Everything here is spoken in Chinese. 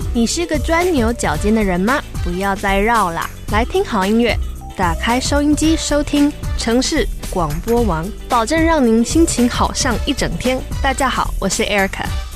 你是个钻牛角尖的人吗？不要再绕啦，来听好音乐，打开收音机收听城市广播网，保证让您心情好上一整天。大家好，我是 Erica。